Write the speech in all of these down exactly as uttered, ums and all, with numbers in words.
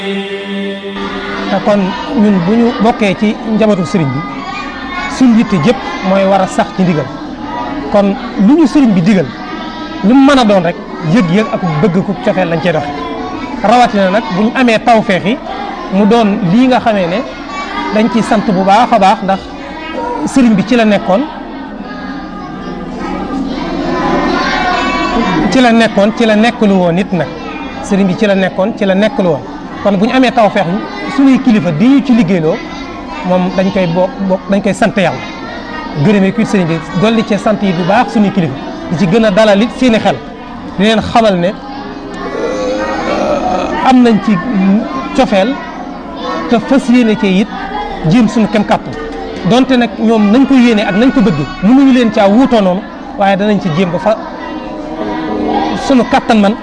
te kon ñun bu ñu bokkee ci njabootu sëriñ bi suñ yitte jëpp mooy war a sax ci ndigal kon lu ñu sëriñ bi digal lu mu mën a doon rek yëg-yëg ak bëgg ku cofeel lañ cey doxe rawatina nag bu ñu amee tawfeex yi mu doon lii nga xamee ne dañ ci sant bu baax a baax ndax sëriñ bi ci la nekkoon ci la nekkoon ci la nekkalu woon nit nag sëriñ bi ci la nekkoon ci la nekkalu woon kon bu ñu amee tawfeex suñuy kilifa di ñu ci liggéeyloo moom dañ koy bokk bokk dañ koy sant yàlla gërëmee kuy sëriñ bi dolli ci sant yi bu baax suñuy kilifa di ci gën a dalal it seeni xel di leen xamal ne am nañ ci cofeel te fas yéene cee it jéem suñu kem kàttan donte nag ñoom nañ ko yéene ak nañ ko bëgg mënuñu leen caa wuutoo noonu waaye danañ ci jéem ba fa sunu kàttan man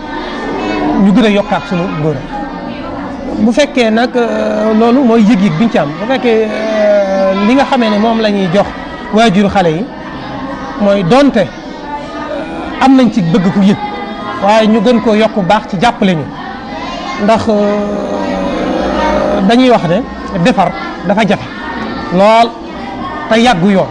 ñu gën a yokkaat sunu ngóora bu fekkee nag loolu mooy yëg-yëg biñ ci am bu fekkee li nga xamee ne moom la ñuy jox waajuru xale yi mooy donte am nañ ci bëgg ku yëg waaye ñu gën koo yokk baax ci jàppale ñu ndax dañuy wax ne defar dafa jafe lool te yàggu yoon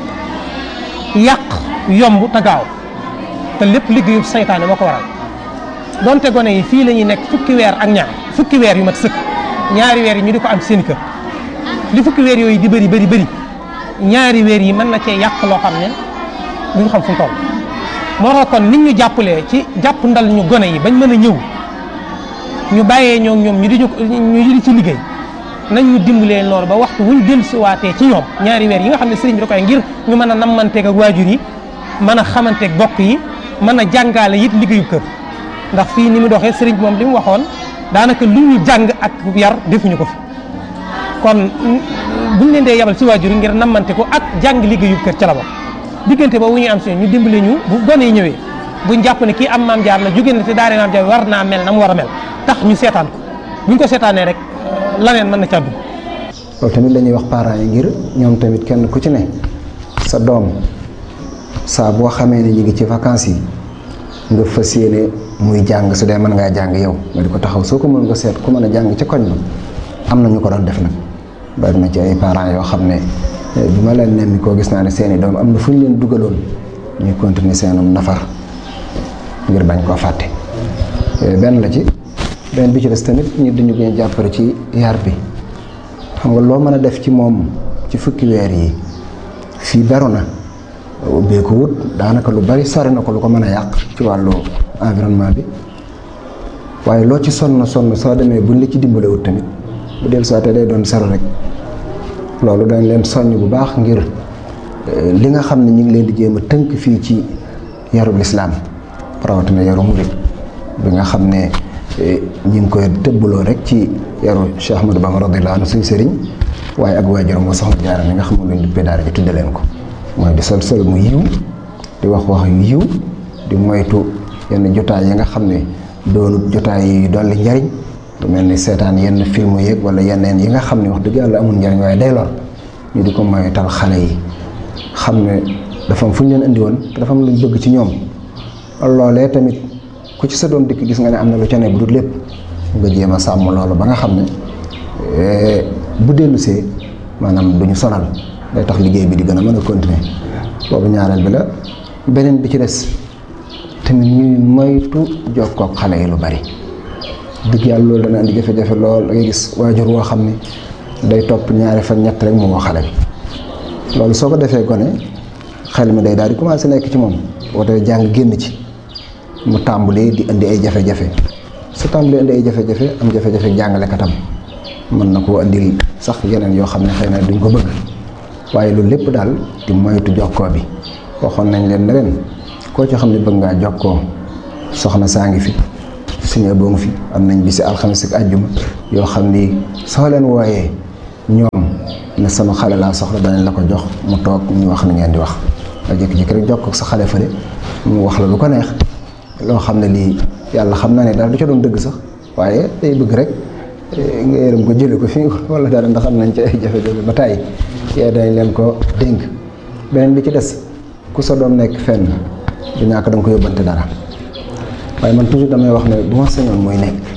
yàq yomb te gaaw te lépp liggéeyu saytaane moo ko waral donte gone yi fii la ñuy nekk fukki weer ak ñaar fukki weer yu mat sëkk ñaari weer yi ñu di ko am seen kër li fukki weer yooyu di bëri bëri bëri ñaari weer yi mën na cee yàq loo xam ne duñ xam fu mu toll moo tax kon nit ñu jàppalee ci jàpp ndal ñu gone yi bañ mën a ñëw ñu bàyyee ñoom ñoom ñu di ñu di ci liggéey nañ ñu dimbalee loolu ba waxtu wuñ dellusiwaatee ci ñoom ñaari weer yi nga xam ne sëriñ bi da koy ngir ñu mën a nammanteeg ak waajur yi mën a xamanteeg bokk yi mën a jàngaale it liggéeyu kër ndax fii ni mu doxee sëriñ bi moom li mu waxoon daanaka lu ñu jàng ak yar defuñu ko fi kon buñ leen dee yabal ci waajur yi ngir nammante ko ak jàng liggéeyu kër ca la bokk diggante boobu ñuy am si ñu dimbale ñu bu gone yi ñëwee buñ jàpp ne kii am maam jaar la jóge na te daare maam jaar war naa mel na mu war a mel tax ñu seetaan ko buñ ko seetaanee rek laneen mën na ca dugg. loolu tamit la ñuy wax parents yi ngir ñoom tamit kenn ku ci ne sa doom saa boo xamee ne ñu ngi ci vacances yi nga fas yéene muy jàng su dee mën ngaa jàng yow nga di ko taxaw soo ko mën nga seet ku mën a jàng ci koñ ba am na ñu ko doon def nag bari na ci ay parents yoo xam ne bi ma leen nemmi koo gis naa ne seeni doom am na fu ñu leen dugaloon ñuy continuer seenum nafar ngir bañ koo fàtte benn la ci benn bi ci des tamit ñu dañu gën a jàppale ci yar bi xam nga loo mën a def ci moom ci fukki weer yi fii beru na ubbee ko wut daanaka lu bari sori na ko lu ko mën a yàq ci wàllu environnement bi waaye loo ci sonn sonn soo demee buñ la ci dimbale wut tamit bu del soité day doon sero rek loolu dañ leen soññ bu baax ngir li nga xam ne ñu ngi leen di jéem a tënk fii ci yarub lislaam rawatina yaru murid bi nga xam ne ñu ngi koy tëbbaloo rek ci yaru Cheikh Ahmadou Bamba radiyallahu anhu suñu sëriñ waaye ak waajuram moo soxna Jaara mi nga xam ne luñ duppee daara ji tudde leen ko mooy di sol sol mu yiw di wax wax yu yiw di moytu yenn jotaay yi nga xam ne doonut jotaay yi dolli njariñ lu mel ni seetaan yenn film yeeg wala yeneen yi nga xam ne wax dëgg yàlla amul njariñ waaye day lor ñu di ko moytal xale yi xam ne dafa am fu ñu leen indi woon te dafa am luñ bëgg ci ñoom loolee tamit ku ci sa doom dikk gis nga ne am na lu ca ne bu dul lépp nga jéem a sàmm loolu ba nga xam ne bu dellusee maanaam duñu sonal day tax liggéey bi di gën a mën a continuer boobu ñaareel bi la beneen bi ci des tamit ñuy moytu jokkook xale yi lu bari dëgg yàlla loolu dana indi jafe-jafe lool da ngay gis waajur woo xam ne day topp ñaari fan ñett rek mu woo xale bi loolu soo ko defee gone xel mi day daal di commencé nekk ci moom woote jàng génn ci mu tàmbalee di indi ay jafe-jafe su tàmbalee indi ay jafe-jafe am jafe-jafe jàngalekatam mën na koo indil sax yeneen yoo xam ne xëy na duñ ko bëgg waaye loolu lépp daal di moytu jokkoo bi waxoon nañ leen ne leen koo ci xam ne bëgg ngaa jokkoo soxna saa ngi fi suñu boo ngi fi am nañ bisi alxames ak àjjuma yoo xam ni soo leen wooyee ñoom ne sama xale laa soxla danañ la ko jox mu toog ñu wax ni ngeen di wax nga jékki-jékki rek jokkoo ak sa xale fële mu wax la lu ko neex loo xam ne lii yàlla xam na ne daal du ca doon dëgg sax waaye day bëgg rek nga yërëm ko jële ko fii wala dara ndax am nañ ci ay jafe-jafe ba tàyyi yee dañ leen ko dénk beneen bi ci des ku sa doom nekk fenn du ñàkk da nga ko yóbbante dara waaye man toujours damay wax ne bu ma sañoon mooy nekk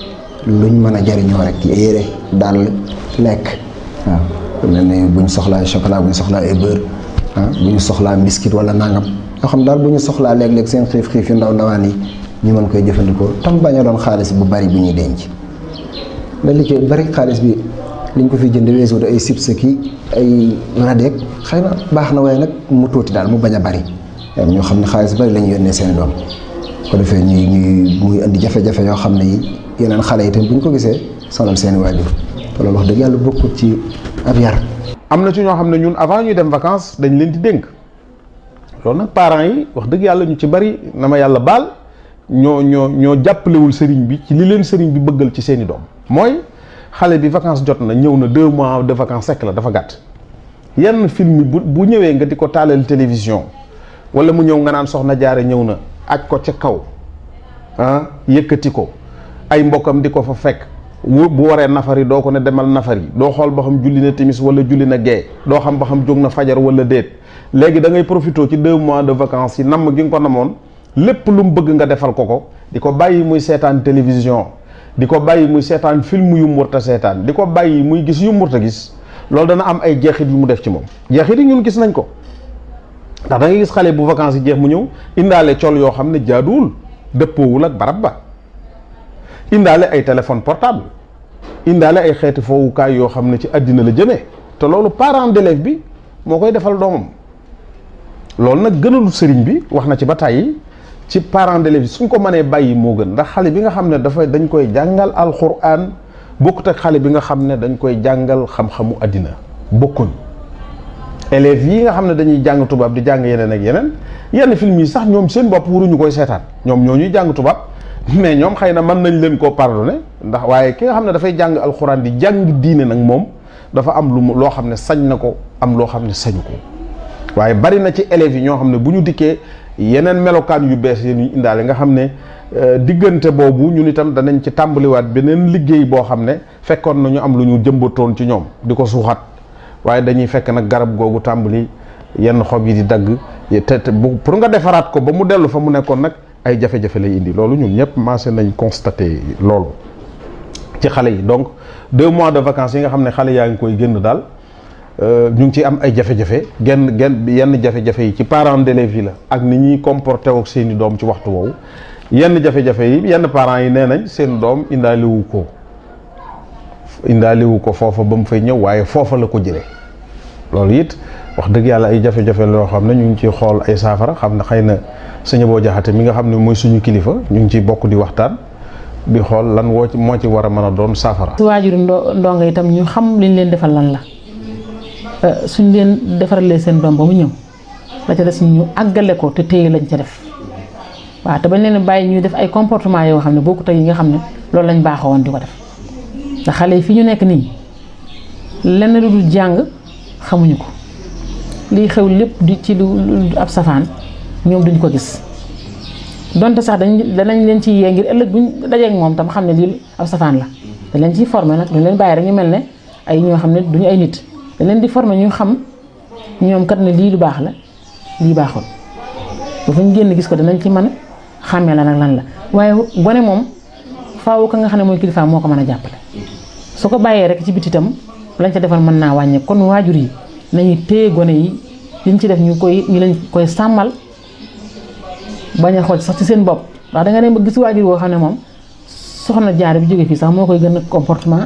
luñ mën a jariñoo rek yére dàll lekk waaw mel ne bu ñu soxlaa chocolat bu ñu soxlaa ay beurre ah bu ñu soxlaa biscuit wala nangam yoo xam daal bu ñu soxlaa léeg-léeg seen xiif xiif yu ndaw ndawaan yi ñu mën koy jëfandikoo tam bañ a doon xaalis bu bari bu ñuy denc ndax li ci bari xaalis bi liñ ko fi jënd weesu ay chips ki ay radeek xëy na baax na waaye nag mu tuuti daal mu bañ a bari ñoo xam ne xaalis bari la ñu yónnee seen doom ko defee ñuy ñuy muy indi jafe-jafe yoo xam ne yi yeneen xale yi tam bu ñu ko gisee sonal seen i waajur te loolu wax dëgg yàlla bokkut ci ab yar. am na ci ñoo xam ne ñun avant ñuy dem vacances dañ leen di dénk loolu nag parents yi wax dëgg yàlla ñu ci bari na ma yàlla baal ñoo ñoo ñoo jàppalewul sëriñ bi ci li leen sëriñ bi bëggal ci seen i doom mooy xale bi vacances jot na ñëw na deux mois de vacances sekk la dafa gàtt yenn film bu bu ñëwee nga di ko taalal télévision wala mu ñëw nga naan soxna jaare ñëw na aj ko ca kaw ah yëkkati ko ay mbokkam di ko fa fekk bu waree nafari doo ko ne demal nafari doo xool ba xam julli na timis wala julli na gee doo xam ba xam jóg na fajar wala déet léegi da ngay profité ci deux mois de vacances yi namm gi nga ko namoon lépp lu mu bëgg nga defal ko ko di ko bàyyi muy seetaan télévision di ko bàyyi muy seetaan film yu mu warta seetaan di ko bàyyi muy gis yu mu warta gis loolu dana am ay jeexit yu mu def ci moom jeexit yi ñun gis nañ ko ndax da ngay gis xale bu vacances yi jeex mu ñëw indaale col yoo xam ne jaaduwul dëppoowul ak barab ba indaale ay téléphone portable indaale ay xeeti foowukaay yoo xam ne ci àddina la jëmee te loolu parent d'élève bi moo koy defal doomam loolu nag gënalu sëriñ bi wax na ci ba tàyyi ci parent d'élève bi suñ ko mënee bàyyi moo gën ndax xale bi nga xam ne dafa dañ koy jàngal alxuraan bokkut ak xale bi nga xam ne dañ koy jàngal xam-xamu àddina bokkuñ élèves yi nga xam ne dañuy jàng tubaab di jàng yeneen ak yeneen yenn film yi sax ñoom seen bopp waruñu koy seetaan ñoom ñoo ñuy jàng tubaab mais ñoom xëy na mën nañ leen koo pardonné ndax waaye ki nga xam ne dafay jàng alxuraan di jàng diine nag moom dafa am lu mu loo xam ne sañ na ko am loo xam ne sañu ko waaye bari na ci élèves yi ñoo xam ne bu ñu dikkee yeneen melokaan yu bees yi ñu indaale nga xam ne diggante boobu ñun itam danañ ci tàmbaliwaat beneen liggéey boo xam ne fekkoon na ñu am lu ñu jëmbatoon ci ñoom di ko suuxat waaye dañuy fekk nag garab googu tàmbali yenn xob yi di dagg te te pour nga defaraat ko ba mu dellu fa mu nekkoon nag ay jafe-jafe lay indi loolu ñun ñëpp commencé nañ constaté loolu ci xale yi donc deux mois de vacances yi nga xam ne xale yaa ngi koy génn daal ñu ngi ciy am ay jafe-jafe genn genn yenn jafe-jafe yi ci parents d'élèves yi la ak ni ñuy comporté ak seeni doom ci waxtu woowu yenn jafe-jafe yi yenn parents yi nee nañ seen doom indaalewu ko indaalewu ko foofa ba mu fay ñëw waaye foofa la ko jëlee loolu it wax dëgg yàlla ay jafe-jafe loo xam ne ñu ngi ciy xool ay saafara xam ne xëy na sëñ boo jaxate mi nga xam ne mooy suñu kilifa ñu ngi ciy bokk di waxtaan di xool lan woo ci moo ci war a mën a doon saafara. su waajuru ndo ndongo itam ñu xam liñ leen defal lan la suñ leen defaralee seen doom ba mu ñëw la ca des ñu àggale ko te téye lañ ca def waaw te bañ leen bàyyi ñuy def ay comportement yoo xam ne bokkut ak yi nga xam ne loolu lañ baaxoo woon di ko def ndax xale yi fi ñu nekk nii lenn lu dul jàng xamuñu ko liy xew lépp di ci lu ab safaan ñoom duñ ko gis donte sax dañ danañ leen ci yee ngir ëllëg buñ dajeek moom tam xam ne lii ab safaan la dañ leen ciy formé nag duñ leen bàyyi rek ñu mel ne ay ñoo xam ne duñu ay nit dañ leen di formé ñu xam ñoom kat ne lii lu baax la lii baaxul ba fu ñu génn gis ko danañ ci mën a xàmmee la nag lan la waaye gone moom faaw ka nga xam ne mooy kilifa moo ko mën a jàppale su ko bàyyee rek ci biti itam lañ ca defal mën naa wàññe kon waajur yi nañu téye gone yi liñ ci def ñu koy ñu leen koy sàmmal bañ a xool sax ci seen bopp ndax da nga dem ba gis waajur woo xam ne moom soxna jaar bi jóge fii sax moo koy gën a comportement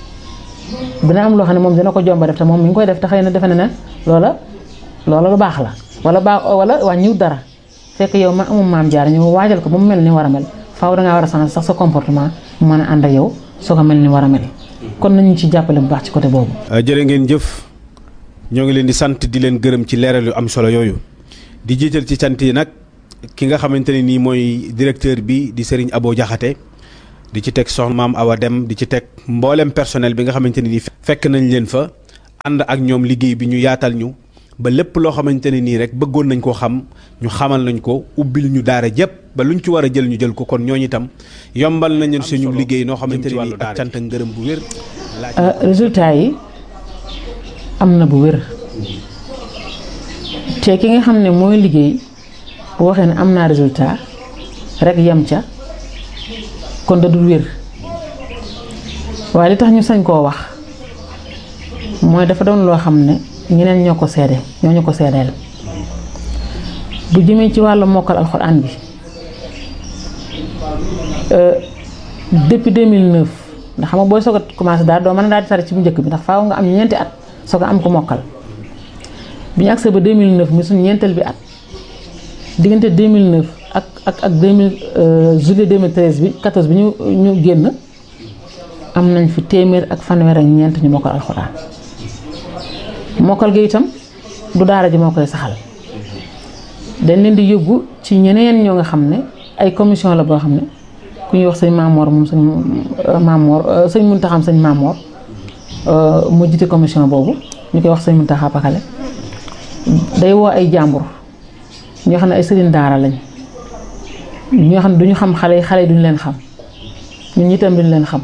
dina am loo xam ne moom dina ko jomba def te moom mi ngi koy def te xëy na defe na ne loola loola lu baax la wala baax wala wàññiwut dara fekk yow ma amul maam jaar ñu waajal ko ba mu mel ni war a mel faaw dangaa war a changer sax sa comportement mu mën a ànd ak yow soo ko mel ni war a mel kon nañu ci jàppale bu baax ci côté boobu. jërë ngeen jëf ñoo ngi leen di sant di leen gërëm ci leeral yu am solo yooyu di jiital ci cant yi nag ki nga xamante ne nii mooy directeur bi di Serigne Abo Diakhaté di ci teg soxna maam Awa Dem di ci teg mboolem personnel bi nga xamante ne nii fekk nañ leen fa ànd ak ñoom liggéey bi ñu yaatal ñu ba lépp loo xamante ne nii rek bëggoon nañ koo xam ñu xamal nañ ko ubbil ñu daara jëpp ba luñ ci war a jël ñu jël ko kon ñooñu itam yombal nañu suñu liggéey noo xamante ne nii ak cant ak ngërëm bu wér. résultat yi am na bu wér te ki nga xam ne mooy liggéey bu waxee ne am naa résultat rek yem ca kon da dul wér waaye li tax ñu sañ koo wax mooy dafa doon loo xam ne ñeneen ñoo ko seede ñoo ñu ko seedeel bu jëmee ci wàllu mokkal alxuraan bi depuis deux mille neuf ndax xam nga booy soog a commencé daal doo mën a daal di tari ci bu njëkk bi ndax faaw nga am ñeenti at soog a am ko mokkal bi ñu agsee ba deux mille neuf muy suñu ñeenteel bi at diggante deux mille neuf ak ak ak deux mille juillet deux mille treize bi quatorze bi ñu ñu génn am nañ fi téeméer ak fanweer ak ñeent ñu mokkal alxuraan mokkal gi itam du daara ji moo koy saxal dañ leen di yóbbu ci ñeneen ñoo nga xam ne ay commission la boo xam ne ku ñuy wax sëñ Maamoor moom sëñ Maamoor sëñ Muntaxa sëñ Maamoor mu jiite commission boobu ñu koy wax sëñ Muntaxa Pakale day woo ay jàmbur ñoo xam ne ay sëriñ daara lañ ñoo xam ne duñu xam xale yi xale yi duñu leen xam ñun ñi itam duñu leen xam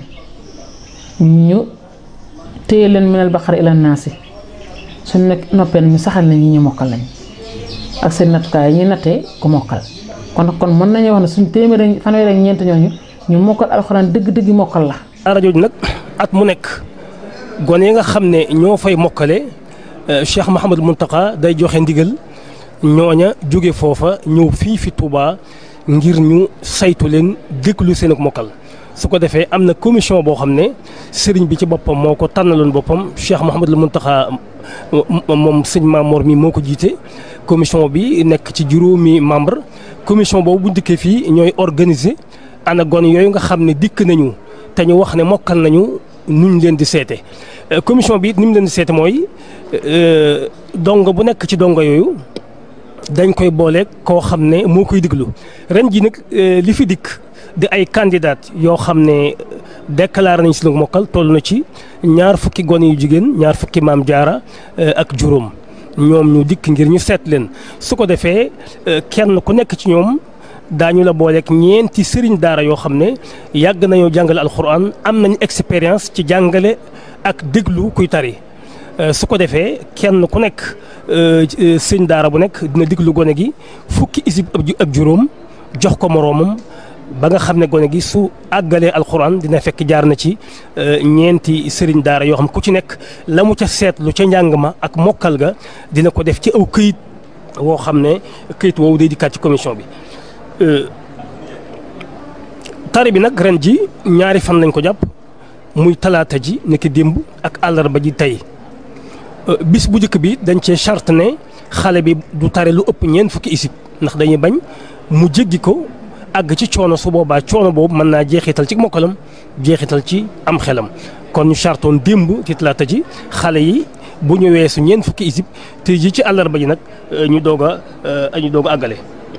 ñu téye leen minal baqara ila naasi suñ nekk noppeen ñu saxal na ñi ñu mokkal lañ ak seen nattukaay yi ñuy nattee ku mokkal kon kon mën nañoo wax ne suñ téeméer fanweer ak ñeent ñooñu ñu mokkal alxuraan dëgg-dëgg mokkal la. daara jooju nag at mu nekk gone yi nga xam ne ñoo fay mokkale Cheikh Mouhamadou Mountakha day joxe ndigal ñooña jóge foofa ñëw fii fi Touba ngir ñu saytu leen déglu seen ak mokkal su ko defee am na commission boo xam ne sëriñ bi ci boppam moo ko tànnaloon boppam Cheikh Mouhamadou Mountakha moom sëñ Maamoor mi moo ko jiite commission bi nekk ci juróomi membre commission boobu bu dikkee fii ñooy organiser ana gone yooyu nga xam ne dikk nañu te ñu wax ne mokkal nañu nuñ leen di seete commission bi ni mu leen di seete mooy dongo bu nekk ci dongo yooyu dañ koy boole koo xam ne moo koy diglu ren ji nag li fi dikk di ay candidat yoo xam ne déclaré nañ si lu mokkal toll na ci ñaar fukki gone yu jigéen ñaar fukki maam jaara ak juróom ñoom ñu dikk ngir ñu seet leen su ko defee kenn ku nekk ci ñoom daañu la booleeg ñeenti sëriñ daara yoo xam ne yàgg nañoo jàngale alxuraan am nañu expérience ci jàngale ak déglu kuy tari su ko defee kenn ku nekk sëriñ daara bu nekk dina déglu gone gi fukki isib ak juróom jox ko moroomam ba nga xam ne gone gi su àggalee alxuraan dina fekk jaar na ci ñeenti sëriñ daara yoo xam ku ci nekk la mu ca seetlu ca njàng ma ak mokkal ga dina ko def ci aw këyit woo xam ne këyit woowu day dikkaat ci commission bi. tari bi nag ren ji ñaari fan lañ ko jàpp muy talaata ji nekk démb ak àllarba ji tey bis bu njëkk bi dañ cee charte ne xale bi du tari lu ëpp ñeent fukki isib ndax dañuy bañ mu jéggi ko àgg ci coono su boobaa coono boobu mën naa jeexital ci mokkalam jeexital ci am xelam kon ñu chartoon démb ci talaata ji xale yi bu ñu weesu ñeent fukki isib tey ji ci àllarba ji nag ñu doog a ñu doog a àggale.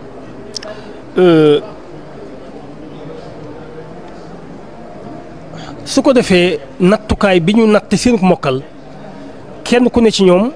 su ko defee nattukaay bi ñu natt seen mokkal kenn ku ne ci ñoom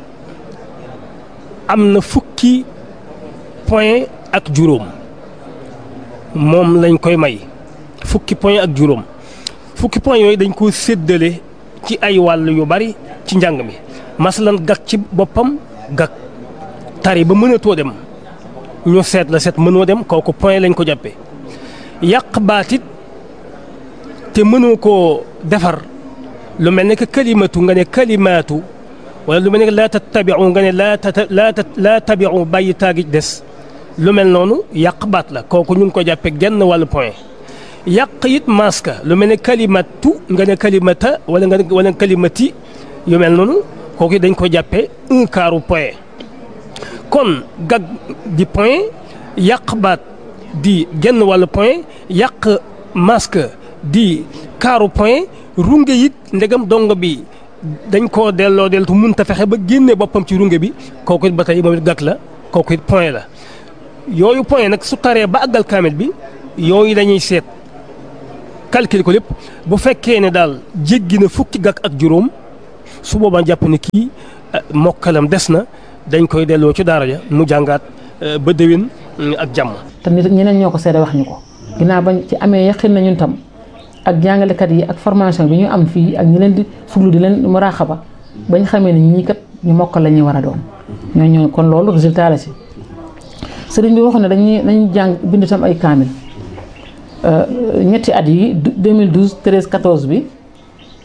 am na fukki point ak juróom moom lañ koy may fukki point ak juróom fukki point yooyu dañ ko séddale ci ay wàll yu bari ci njàng mi masalan gag ci boppam gag tari ba mënatoo dem ñu seet la seet mënoo dem kooku point lañ ko jàppee yàq baatit te mënoo koo defar lu mel ne que kalimatu nga ne kalimaatu wala lu mel ne que laa tattabiu nga ne laa laa laa tabiu bàyyi taagi des lu mel noonu yàq baat la kooku ñu ngi ko jàppee genn wàllu point yàq it maska lu mel ne kalimatu nga ne kalimata wala nga ne wala kalimati yu mel noonu kooku dañ ko jàppee un quart point kon gag di point yàq baat di genn wàllu point yàq masque di quart point runge it ndegam dongo bi dañ koo delloo deltu mënta fexe ba génne boppam ci runge bi kooku it ba tey moom it gag la kooku it point la yooyu point nag su taree ba àggal kaamil bi yooyu dañuy seet calcul ko lépp bu fekkee ne daal jéggi na fukki gag ak juróom su boobaa jàpp ne kii mokkalam des na dañ koy delloo ci daara ja mu jàngaat ba déwén ak jàmm. te nit ñeneen ñoo ko seede wax ñu ko ginnaaw bañ ci amee yaqin na ñun tam ak jàngalekat yi ak formation bi ñu am fii ak ñi leen di fuglu di leen muraaxaba bañ xamee ne ñii kat ñu mokkal la ñuy war a doon ñooñu kon loolu résultat la si. sëriñ bi waxoon ne dañuy dañuy jàng bind tam ay kaamil ñetti at yi deux mille douze treize quatorze bi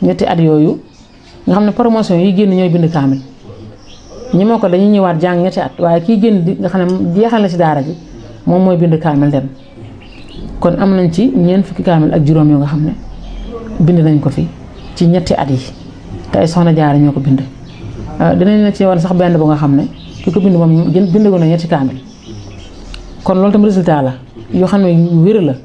ñetti at yooyu nga xam ne promotion yi génn ñooy bind kaamil ñi moo ko dañuy ñëwaat jàng ñetti at waaye kii génn di nga xam ne jeexal na ci daara ji moom mooy bind kaamil dem kon am nañ ci ñeent fukki kaamil ak juróom yoo nga xam ne bind nañ ko fi ci ñetti at yi te ay soxna jaara ñoo ko bind dinañ na ci war sax benn bu nga xam ne ki ko bind moom bindagu na ñetti kaamil kon loolu tam résultat la yoo xam ne yu wér la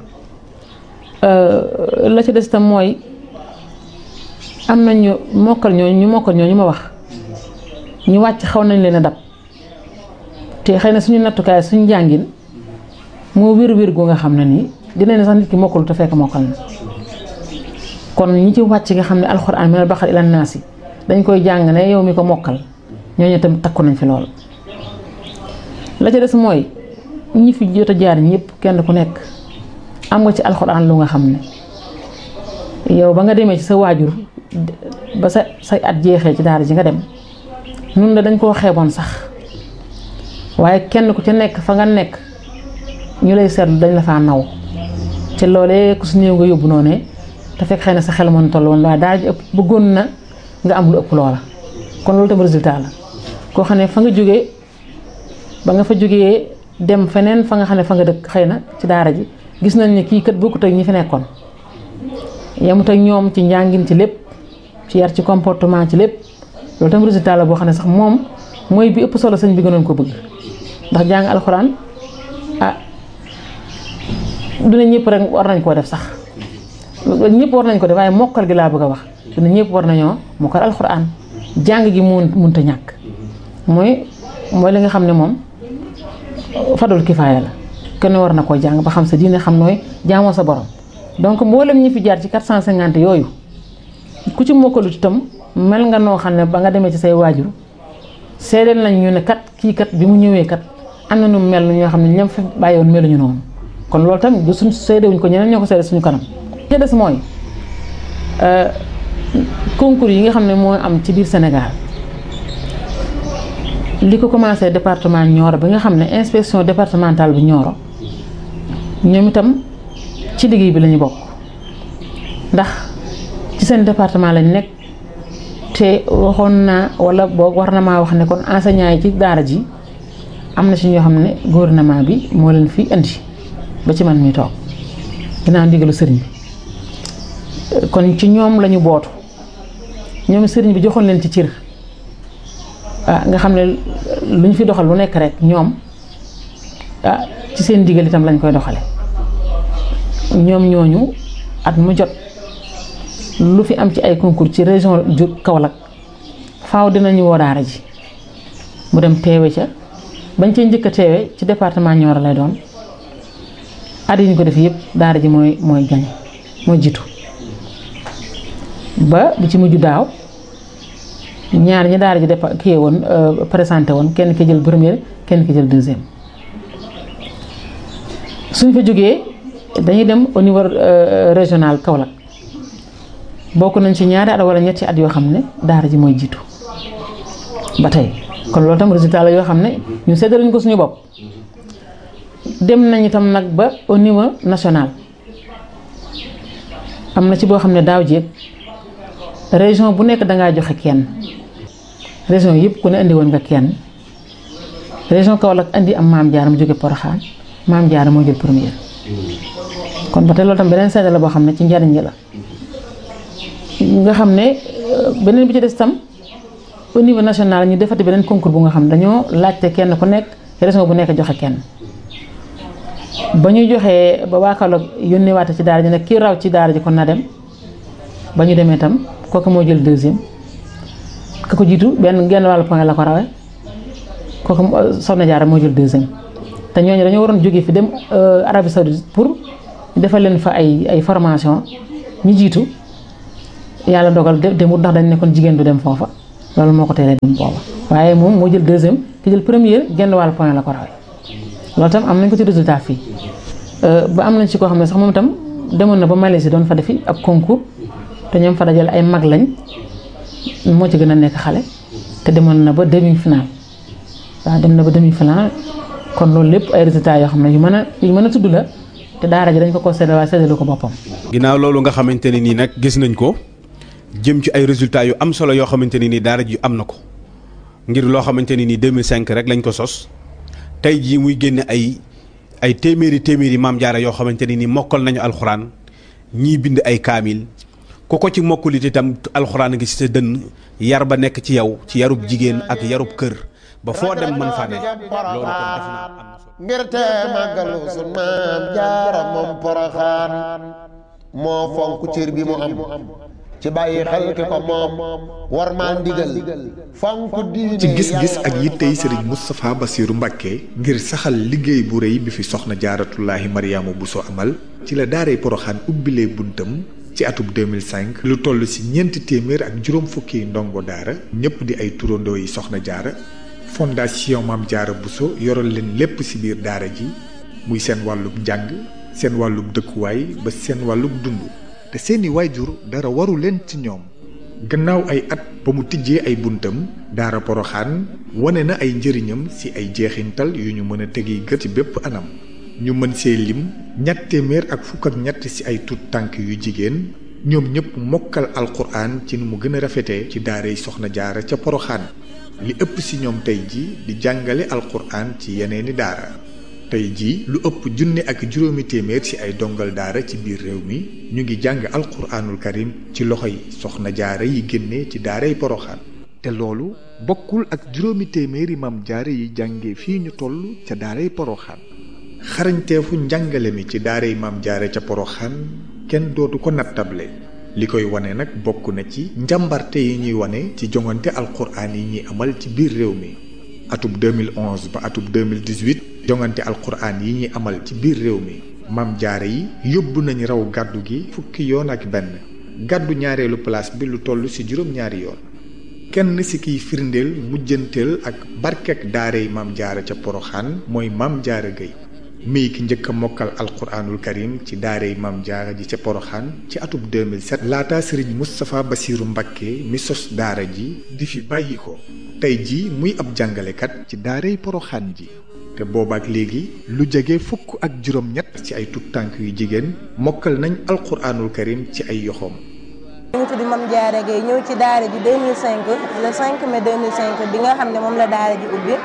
la ci des tam mooy am nañu mokkal ñooñu ñu mokkal ñooñu ma wax ñu wàcc xaw nañ leen a dab te xëy na suñu nattukaay suñu jàngin moo wér-wér gu nga xam ne nii dinañ sax nit ki mokkul te fekk mokkal na kon ñi ci wàcc nga xam ne alxuraan minal baqara ilan naasi dañ koy jàng ne yow mi ko mokkal ñooñu tam takku nañ fi lool. la ca des mooy ñi fi jot a jaar ñëpp kenn ku nekk am nga ci alxuraan lu nga xam ne yow ba nga demee ci sa waajur ba sa say at jeexee ci daara ji nga dem nun la dañ koo xeeboon sax waaye kenn ku ci nekk fa nga nekk ñu lay seetlu dañ la faa naw ci loolee ku su néew nga yóbbu noonu te fekk xëy na sa xel mën toll woon waaye daara ji ëpp bëggoon na nga am lu ëpp loola kon loolu tam résultat la koo xam ne fa nga jógee ba nga fa jógee dem feneen fa nga xam ne fa nga dëkk xëy na ci daara ji gis nañ ne kii kat bokkut ak ñi fi nekkoon yemut ak ñoom ci njàngin ci lépp ci yar ci comportement ci lépp loolu tam résultat la boo xam ne sax moom mooy bi ëpp solo sëñ bi gënoon ko bëgg ndax jàng alxuraan ah duna ñëpp rek war nañ koo def sax ñëpp war nañ ko def waaye mokkal gi laa bëgg a wax duna ñëpp war nañoo mokkal alxuraan jàng gi mun munta ñàkk mooy mooy li nga xam ne moom fadul kifaaya la kenn war na koo jàng ba xam sa diine xam nooy jaamoo sa borom donc mboolem ñi fi jaar ci quatre cent cinquante yooyu ku ci mokkalut itam mel nga noo xam ne ba nga demee ci say waajur seedeel nañ ñu ne kat kii kat bi mu ñëwee kat am na nu mel ñoo xam ne ñoom fi bàyyi woon meluñu noonu kon loolu tam du suñ seedewuñ ko ñeneen ñoo ko seede suñu kanam. li des mooy concours yi nga xam ne moo am ci biir Sénégal li ko commencé département Nioro bi nga xam ne inspection départementale bu Nioro ñoom itam ci liggéey bi lañu bokk ndax ci seen département lañ nekk te waxoon naa wala boog war na maa wax ne kon enseignant yi ci daara ji am na ci ñoo xam ne gouvernement bi moo leen fi indi ba ci man mi toog ginnaaw ndigalu sëriñ bi kon ci ñoom lañu bootu ñoom sëriñ bi joxoon leen ci cër ah nga xam ne lu ñu fi doxal lu nekk rek ñoom ah ci seen ndigal itam lañ koy doxale ñoom ñooñu at mu jot lu fi am ci ay concours ci région ju Kaolack faaw dinañu woo daara ji mu dem teewe ca bañ cee njëkk a teewe ci département Nioro lay doon at yi ñu ko def yëpp daara ji mooy mooy gañ mooy jiitu ba di ci mujj daaw ñaar ñi daara ji depa kii woon présenté woon kenn ki jël première kenn ki jël deuxième suñ fa jógee dañuy dem au niveau régional Kaolack bokk nañ ci ñaari at wala ñetti at yoo xam ne daara ji mooy jiitu ba tey kon loolu tam résultat la yoo xam ne ñu séddaluñ ko suñu bopp dem nañ itam nag ba au niveau national am na ci boo xam ne daaw jéeg région bu nekk dangaa joxe kenn région yëpp ku ne indi woon nga kenn région Kaolack indi am maam Jaara mu jóge Porokhane maam Jaara moo jël première kon ba tey loolu tam beneen seede la boo xam ne ci njariñ la nga xam ne beneen bi ci des tam au niveau national ñu defati beneen concours bu nga xam ne dañoo laajte kenn ku nekk région bu nekk joxe kenn ba ñu joxee ba waa Kaolack yónnee waate ci daara ji nag kii raw ci daara ji kon na dem ba ñu demee tam kooku moo jël deuxième ka ko jiitu benn genn wàllu point la ko rawee kooku Soxna Jaara moo jël deuxième te ñooñu dañoo waroon jógee fi dem Arabie Saoudite pour defal leen fa ay ay formation ñu jiitu yàlla dogal demut ndax dañ ne kon jigéen du dem foofa loolu moo ko teelee dem booba waaye moom moo jël deuxième ki jël première genn wàllu point la ko rawee loolu tam am nañ ko ci résultat fii ba am nañ ci koo xam ne sax moom itam demoon na ba Malaisie doon fa defi ab concours te ñoom fa dajale ay mag lañ moo ci gën a nekk xale te demoon na ba demi final waaw dem na ba demi final kon loolu lépp ay résultats yoo xam ne yu mën a yu mën a tudd la te daara ji dañ ko ko séddale waaye séddalu ko boppam. ginnaaw loolu nga xamante ne nii nag gis nañ ko jëm ci ay résultats yu am solo yoo xamante ni nii daara ji am na ko ngir loo xamante ni nii deux mille cinq rek lañ ko sos tey jii muy génne ay ay téeméeri téeméeri maam jaara yoo xamante ni nii mokkal nañu alxuraan ñii bind ay kaamil ku ko ci mokkulit itam alxuraan ngi ci sa dënn yar ba nekk ci yow ci yarub jigéen ak yarub kër ba foo dem mën faa ne loolu kon def naa am na solo ngir te màggalu sun maam jaara moom Poroxaan moo fonk cër bi mu am ci bàyyi xel ki ko moom war maa ndigal fonk diine ci gis-gis ak yittey sëriñ Moustapha Bassirou Mbacké ngir saxal liggéey bu rëy bi fi soxna jaaratullaahi Mariama Bousso amal ci la daaray Poroxaan ubbilee buntam ci atub deux mille cinq lu toll ci ñeenti téeméer ak juróom fukki ndongo daara ñëpp di ay turandoo yi soxna jaara fondation Maam Jaara Bousso yoral leen lépp ci biir daara ji muy seen wàllub njàng seen wàllub dëkkuwaay ba seen wàllub dund te seeni waajur dara waru leen ci ñoom gannaaw ay at ba mu tijjee ay buntam daara Poroxaan wane na ay njëriñam ci ay jeexintal yu ñu mën a tegi gët ci bépp anam ñu mën see lim ñett téeméer ak fukk ak ñett ci ay tut tànk yu jigéen ñoom ñëpp mokkal alquran ci ni mu gën a rafetee ci daaray soxna jaara ca Poroxaan li ëpp ci ñoom tey ji di jàngale alquran ci yeneeni daara tey ji lu ëpp junne ak juróomi téeméer ci ay dongal daara ci biir réew mi ñu ngi jàng alquranul karim ci loxoy soxna jaara yi génne ci daaray Poroxaan te loolu bokkul ak juróomi téeméeri maam jaara yi jànge fii ñu toll ca daaray Poroxaan xarañteefu njàngale mi ci daaray maam jaara ca Poroxaan kenn dootu ko nattable li koy wane nag bokk na ci njàmbarte yi ñuy wane ci jongante alquran yi ñuy amal ci biir réew mi atub deux mille onze ba atub deux mille dix-huit jongante alquran yi ñuy amal ci biir réew mi maam jaara yi yóbbu nañu raw gàddu gi fukki yoon ak benn gàddu ñaareelu place bi lu toll ci juróom-ñaari yoon kenn ci kiy firndeel mujjanteel ak barkek daaray maam jaara ca Poroxaan mooy maam jaara Gueye mii ki njëkk a mokkal alquranul karim ci daaray maam jaara ji ca Poroxaan ci atub deux mille sept laata sëriñ Moustapha Bassirou Mbacké mi sos daara ji di fi bàyyi ko tey ji muy ab jàngalekat ci daaray Poroxaan ji te boobaak léegi lu jege fukk ak juróom-ñett ci ay tut tànk yu jigéen mokkal nañ alquranul karim ci ay yoxoom. ñu ngi tudd Mame Diarra Gueye ñëw ci daara ji deux mille cinq le cinq mai deux mille cinq bi nga xam ne moom la daara ji ubbi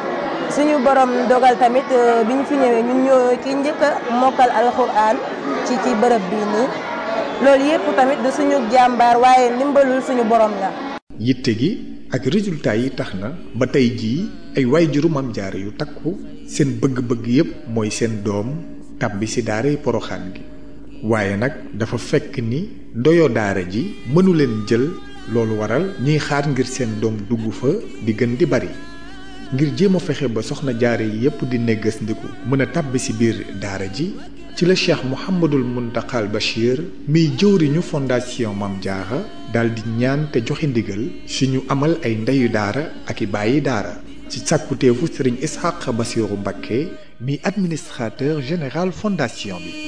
suñu borom dogal tamit bi ñu fi ñëwee ñun ñoo ki njëkk a mokkal alquran ci ci bërëb bii nii loolu yëpp tamit du suñu jàmbaar waaye ndimbalul suñu borom la. yitte gi ak résultat yi tax na ba tey jii ay waajuru Maam Jaara yu takku seen bëgg-bëgg yépp mooy seen doom tàbbi ci daaray Poroxaan gi waaye nag dafa fekk ni ndoyo daara ji mënu leen jël loolu waral ñuy xaar ngir seen doom dugg fa di gën di bari ngir jéem a fexe ba soxna jaara yi yépp di neggas ndiku mën a tàbbi ci biir daara ji ci la Cheikh Mouhamadul Muntaxal Bachir miy jëwriñu fondation Maam Jaara daal di ñaan te joxe ndigal si ñu amal ay ndeyu daara ak i bàyyi daara ci sàkkuteefu sëriñ Ishaq Bassirou Mbacké mi administrateur général fondation bi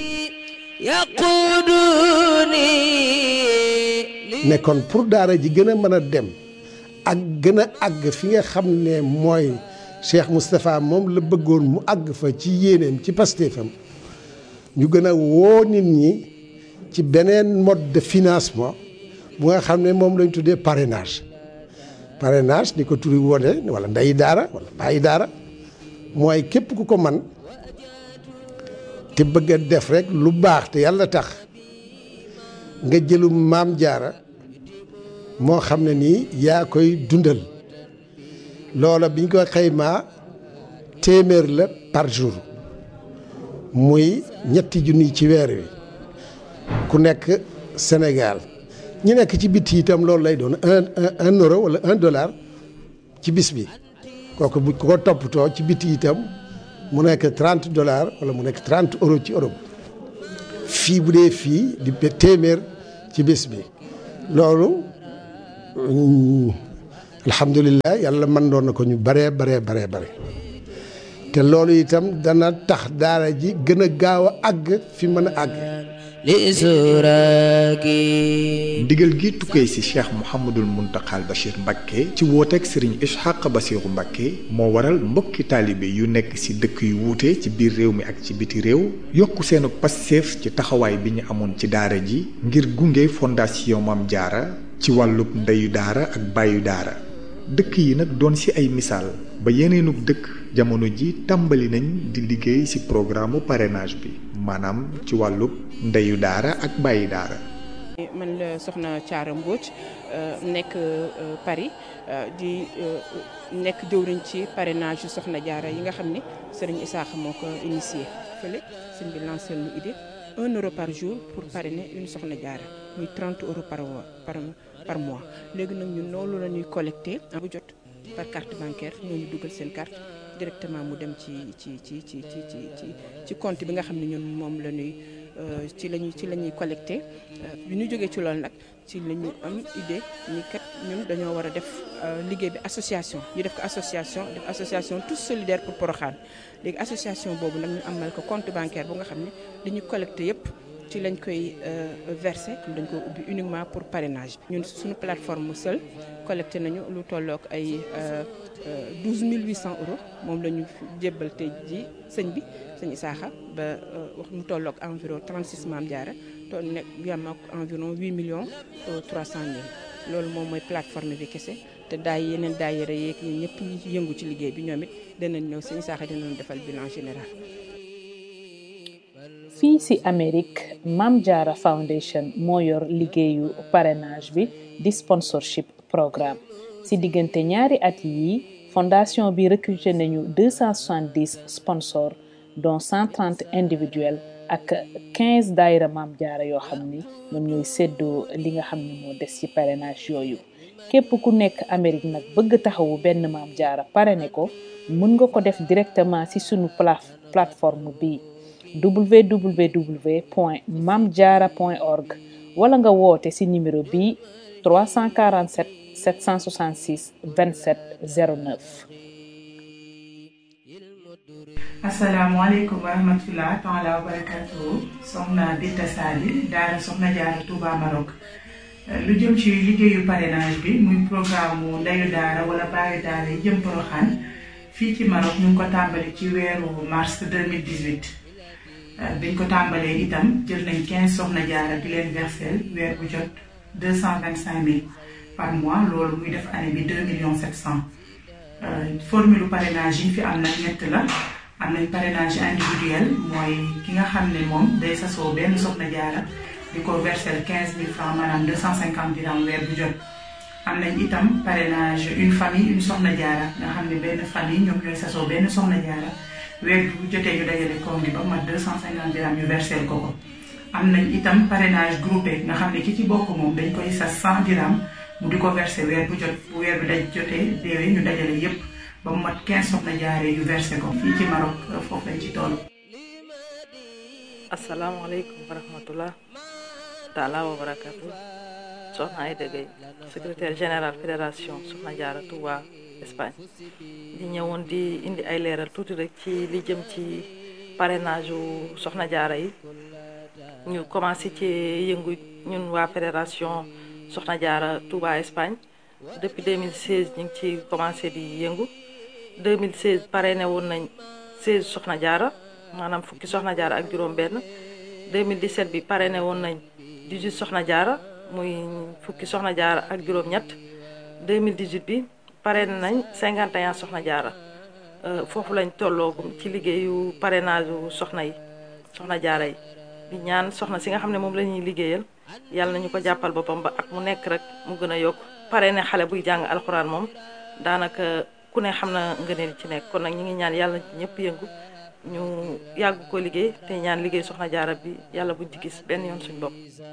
nekkoon pour daara ji gën a mën a dem ak gën a àgg fi nga xam ne mooy Cheikh Moustapha moom la bëggoon mu àgg fa ci yéeneem ci pastéefam ñu gën a woo nit ñi ci beneen mode de financement bu nga xam ne moom lañ tuddee parrainage parrainage ni ko turi wone wala ndeyi daara wala bàyyi daara mooy képp ku ko man te bëgg a def rek lu baax te yàlla tax nga jëlum Maam Jaara moo xam ne nii yaa koy dundal loola biñ ko xaymaa téeméer la par jour muy ñetti junni ci weer wi ku nekk Sénégal ñu nekk ci biti itam loolu lay doon un un euro wala un dollar ci bis bi kooku bu ko toppatoo ci biti itam mu nekk trente dollars wala mu nekk trente euros ci Europe fii bu dee fii di téeméer ci bis bi loolu alhamdulilah yàlla mën doon na ko ñu baree baree baree bare te loolu itam dana tax daara ji gën a gaaw a àgg fi mën a àgg. ndigal gi tukkee ci Cheikh Mouhamadul Muntaxal Bachir Mbacké ci wooteeg Serigne Ishaq Bassirou Mbacké moo waral mbokki taalibe yu nekk ci dëkk yu wuute ci biir réew mi ak ci biti réew yokk seenu passeef ci taxawaay bi ñu amoon ci daara ji ngir gunge fondation Maam Jaara ci wàllub ndeyu daara ak bàyyu daara dëkk yi nag doon ci ay misaal ba yeneenug dëkk jamono ji tàmbali nañ di liggéey ci programme parrainage bi maanaam ci wàllub ndeyu daara ak bàyyi daara. man la soxna Thiara Mbodj nekk Paris di nekk jëwriñ ci parrainage yu soxna Diarra yi nga xam ne Serigne Issakha moo ko initié fële sëñ bi lancé lu idée un euro par jour pour parrainer une soxna Diarra muy trente euros par par par mois léegi nag ñun loolu la ñuy collecté bu jot par carte bancaire ñooñu dugal seen carte directement mu dem ci ci ci ci ci ci ci compte bi nga xam ne ñun moom la ñuy ci lañuy ci la ñuy collecté bi ñu jógee ci loolu nag ci la ñu am idée ni kat ñun dañoo war a def liggéey bi association ñu def ko association def association tous solidaires pour Porokhane léegi association boobu nag ñu amal ko compte bancaire bu nga xam ne li ñu collecté yépp ci lañ koy versé dañ ko ubbi uniquement pour parrainage ñun suñu plateforme seul collecté nañu lu tollook ay douze mille huit cents euros moom la ñu jébbal tey ji sëñ bi sëñ Issakha ba wax mu tollook environ trente-six Mame Diarra toll nekk yam ak environ huit millions trois cent mille loolu moom mooy plateforme bi kese te daay yeneen daayira yeeg ñun ñëpp ñi yëngu ci liggéey bi ñoom it danañ ñëw sëñ Issakha dinañ defal bilan général. fii ci Amérique Mame Diarra Foundation moo yor liggéeyu parrainage bi di sponsorship programme ci diggante ñaari at yi fondation bi recruté nañu deux cent soixante-dix sponsors dont cent trente individuels ak quinze daayira Mame Diarra yoo xam ni ñoom ñooy séddoo li nga xam ne moo des ci parrainage yooyu képp ku nekk Amérique nag bëgg taxawu benn Mame Diarra parrainé ko mën nga ko def directement ci sunu plateforme bi w w w point mame diarra point org wala nga woote ci numéro bi trois cent quarante-sept sept cent soixante-six vingt-sept zéro neuf. asalaamaaleykum wa rahmatulah taala wa barakatuh soxna Binta Sali daara soxna Diarra Touba Maroc lu jëm ci liggéeyu parrainage bi muy programme mu ndeyu daara wala baayu daara yi jëm Porokhane fii ci Maroc ñu ngi ko tàmbali ci weeru mars deux mille dix-huit biñ ko tàmbalee itam jël nañ quinze soxna Diarra di leen versel weer bu jot deux cent vingt-cinq mille par mois loolu muy def année bi deux millions sept cents formule parrainage yi fi am nag ñett la am nañ parrainage individuel mooy ki nga xam ne moom day sasoo benn soxna Diarra di ko versel quinze mille francs maanaam deux cent cinquante dirhams weer bu jot am nañ itam parrainage une famille une soxna Diarra nga xam ne benn famille ñoom ñooy sasoo benn soxna Diarra weer bu jotee ñu dajale koom gi ba mat deux cent cinquante dirhams ñu versel ko ko am nañ itam parrainage groupé nga xam ne ki ci bokk moom dañ koy sas cent dirhams mu di ko versé weer bu jot bu weer bi daj jotee déwee ñu dajale yépp ba mu mat quinze soxna Diarra yu versé ko fii ci Maroc foofu lañ ci toll. asalaamaaleykum wa rahmatullah taala wa barakatu soxna Aïda Gueye secrétaire général fédération soxna Diarra Touba Espagne di ñëwoon di indi ay leeral tuuti rek ci li jëm ci parrainage u soxna Diarra yi ñu commencé ci yëngu ñun waa fédération soxna Diarra Touba Espagne depuis deux mille seize ñu ngi ci commencé di yëngu deux mille seize parrainé woon nañ seize soxna Diarra maanaam fukki soxna Diarra ak juróom benn deux mille dix-sept bi parrainé woon nañ dix-huit soxna Diarra muy fukki soxna Diarra ak juróom ñett deux mille dix-huit bi parrainé nañ cinquante et un soxna Diarra foofu lañ tolloogum ci liggéeyu parrainage u soxna yi soxna Diarra yi di ñaan soxna si nga xam ne moom la ñuy liggéeyal yàlla nañu ko jàppal boppam ba ak mu nekk rek mu gën a yokk parrainé xale buy jàng alxuraan moom daanaka ku ne xam na ngëneel ci nekk kon nag ñu ngi ñaan yàlla ñëpp yëngu ñu yàgg ko liggéey te ñaan liggéey soxna Diarra bi yàlla buñ ci gis benn yoon suñu bopp.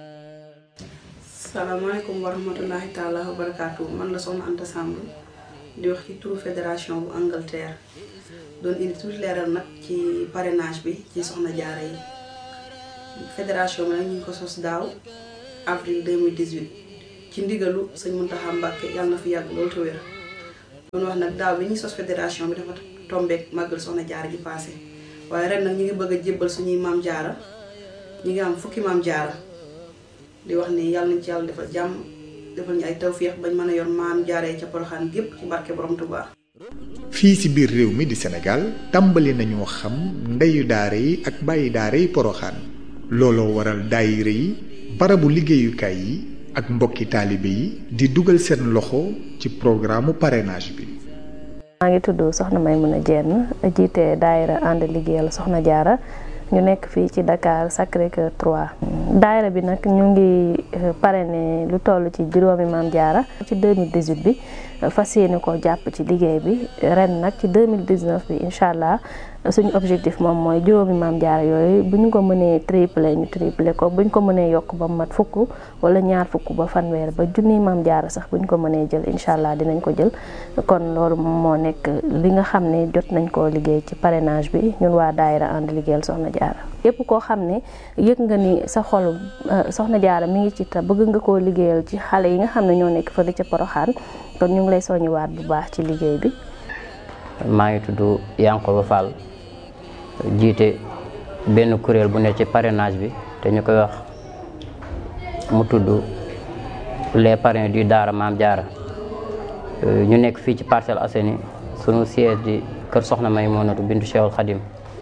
salaamaaleykum wa rahmatullahi taala wa barakaatu man la soxna Anta Samb di wax ci turu fédération bu Angleterre doon indi tuuti leeral nag ci parrainage bi ci soxna Diarra yi fédération bi nag ñu ngi ko sos daaw avril deux mille dix-huit ci ndigalu sëñ Mountakha Mbacké yàlla na fi yàgg loolu te wér doon wax nag daaw bi ñuy sos fédération bi dafa tombeek màggal soxna Diarra ji passé waaye ren nag ñu ngi bëgg a jébbal suñuy Mame Diarra ñu ngi am fukki Mame Diarra di wax ni yàlla nañ ci yàlla defal jàmm defal ñu ay tawféex bañ mën a yor Mame Diarra yi ca Porokhane gépp ci barke borom Touba. fii ci biir réew mi di Sénégal tàmbali nañoo xam ndeyu daara yi ak bàyyi daara yi Porokhane looloo waral daayira yi barabu liggéeyukaay yi ak mbokki taalibe yi di dugal seen loxo ci programme parrainage bi. maa ngi tudd Soxna Maymuna Jenn jiite daayira ànd liggéeyal Soxna Jaara ñu nekk fii ci Dakar Sacré-Cœur trois. daayira bi nag ñu ngi parrainé lu toll ci juróomi Maam Jaara ci deux mille dix-huit bi fas yéene ko jàpp ci liggéey bi ren nag ci deux mille dix-neuf bi incha allah suñu objectif moom mooy juróomi Maam Jaara yooyu bu ñu ko mënee triplé ñu triplé ko bu ñu ko mënee yokk ba mat fukk wala ñaar fukk ba fanweer ba junni Maam Jaara sax bu ñu ko mënee jël incha allah dinañ ko jël kon loolu moo nekk li nga xam ne jot nañ koo liggéey ci parrainage bi ñun waa daayira ànd liggéeyal Soxna Jaara yépp koo xam ne yëg nga ni sa xol Soxna Jaara mi ngi ci ta bëgg nga koo liggéeyal ci xale yi nga xam ne ñoo nekk fële ca Poroxaan kon ñu ngi lay soññiwaat bu baax ci liggéey bi. maa ngi tudd Yankoba Fall jiite benn kuréel bu nekk ci parrainage bi te ñu koy wax mu tudd les parrains du Daara Maam Jaara ñu nekk fii ci Parcelles Assainies sunu siège di kër Soxna Maymunatu bintu Cheikhul Khadim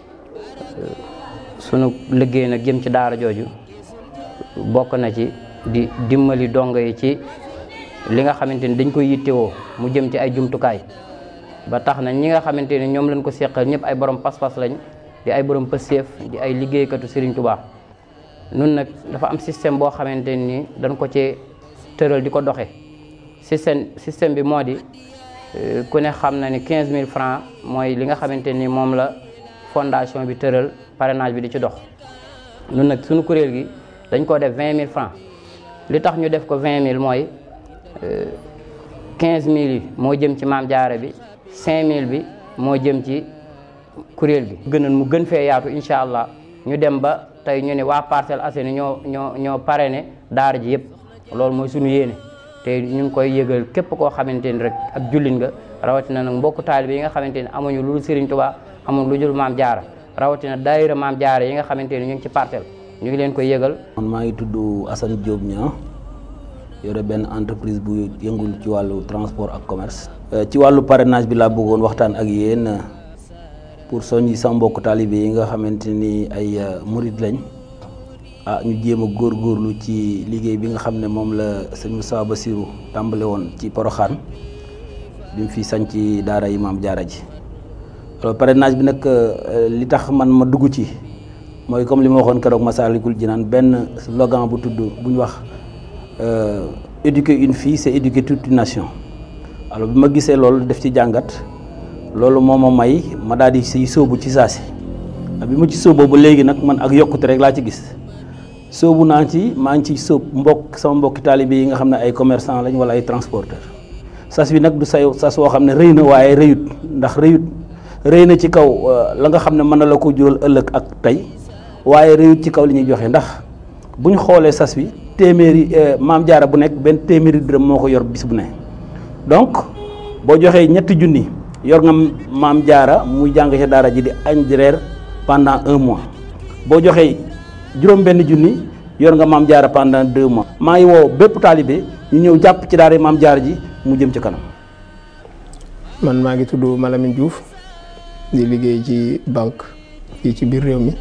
sunu liggéey nag jëm ci daara jooju bokk na ci di dimbali dongo yi ci li nga xamante ni dañ koy yittewoo mu jëm ci ay jumtukaay ba tax na ñi nga xamante ni ñoom lañ ko seqal ñëpp ay borom pas-pas lañ di ay borom pëseef di ay liggéeykatu Serigne Touba nun nag dafa am système boo xamante ni dañ ko ci tëral di ko doxe système système bi moo di ku ne xam na ni quinze mille francs mooy li nga xamante ni moom la fondation bi tëral parrainage bi di ci dox nun nag suñu kuréel gi dañ koo def vingt mille francs li tax ñu def ko vingt mille mooy quinze mille yi moo jëm ci Maam Jaara bi cinq mille bi moo jëm ci kuréel gi gënoon mu gën fee yaatu incha allah ñu dem ba tey ñu ne waa Parcelles Assainies ñoo ñoo ñoo parrainé daara ji yëpp loolu mooy suñu yéene te ñu ngi koy yëgal képp koo xamante ni rek ak jullit nga rawatina nag mbokku taalibe yi nga xamante ni amuñu lu dul Serigne Touba amuñu lu dul Maam Jaara rawatina daayira Maam Jaara yi nga xamante ni ñu ngi ci parcelle ñu ngi leen koy yëgal. man maa ngi tudd Assane Diop Niang yore benn entreprise bu yëngul ci wàllu transport ak commerce. ci wàllu parrainage bi laa bëggoon waxtaan ak yéen pour soññi sama mbokku taalibe yi nga xamante ni ay murid lañ ah ñu jéem a góorgóorlu ci liggéey bi nga xam ne moom la sëñ Moussa Bassirou tàmbale woon ci Poroxaan bi mu fi sañ ci daara yi Maam Jaara ji. alors parrainage bi nag li tax man ma dugg ci mooy comme li ma waxoon keroog Masaalikul Jinaan benn slogan bu tudd bu ñu wax éduquer une fille c'est éduquer toute une nation. alors bi ma gisee loolu def ci jàngat loolu moo ma may ma daal di siy sóobu ci saa si bi ma ci sóoboo ba léegi nag man ak yokkute rek laa ci gis sóobu naa ci maa ngi ci sóob mbokk sama mbokki taalibe yi nga xam ne ay commerçant lañ wala ay transporteur sas bi nag du say sas woo xam ne rëy na waaye rëyut ndax rëyut rëy na ci kaw la nga xam ne mën na la ko jural ëllëg ak tey waaye rëyut ci kaw li ñuy joxe ndax bu ñu xoolee sas bi téeméeri Maam Jaara bu nekk benn téeméeri dërëm moo ko yor bis bu ne donc boo joxee ñetti junni yor nga Maam Jaara muy jàng ci daara ji di añ di reer pendant un mois boo joxee juróom benn junni yor nga Maam Jaara pendant deux mois. maa ngi woo bépp taalibe ñu ñëw jàpp ci daara Maam Jaara ji mu jëm ci kanam. man maa ngi tudd Malamine Diouf di liggéey ci banque fii ci biir réew mi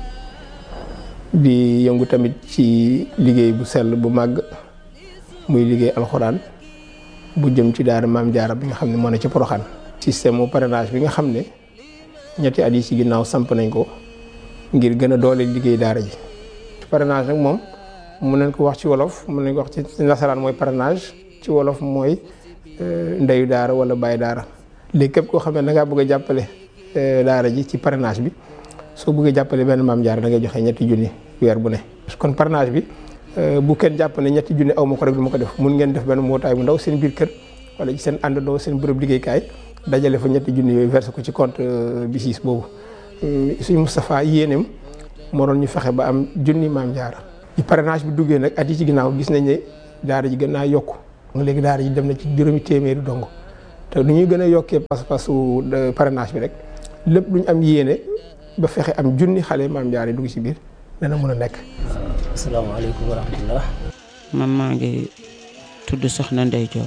di yëngu tamit ci liggéey bu sell bu màgg muy liggéey alxuraan bu jëm ci daara Maam Jaara bi nga xam ne moo ne ci Poroxaan. système mu parrainage bi nga xam ne ñetti at yi ci ginnaaw samp nañ ko ngir gën a doole liggéey daara ji. parrainage nag moom mun nañ ko wax ci wolof mun nañ ko wax ci nasaraan mooy parrainage ci wolof mooy ndeyu daara wala bàyyi daara léegi képp koo xam ne da ngaa bëgg a jàppale daara ji ci parrainage bi soo bëggee jàppale benn Maam Jaara da ngay joxe ñetti junni weer bu ne. kon parrainage bi bu kenn jàpp ne ñetti junni aw ma ko rek du ma ko def mun ngeen def benn mbootaay bu ndaw seen biir kër wala ci seen àndandoo seen bërëb liggéeykaay dajale fa ñetti junni yooyu versé ko ci compte BICIS boobu suñu Moustapha yéeneem moo doon ñu fexe ba am junni Maam Jaara. ci parrainage bi duggee nag at yi ci ginnaaw gis nañ ne daara ji gën naa yokku léegi daara ji dem na ci juróomi téeméeri dongo te nu ñuy gën a yokkee pas-pasu parrainage bi rek lépp lu ñu am yéene ba fexe am junni xale Maam Jaara yi dugg ci biir dana mën a nekk. asalaamaaleykum wa rahmatullah. man maa ngi tudd Soxna Ndey Diop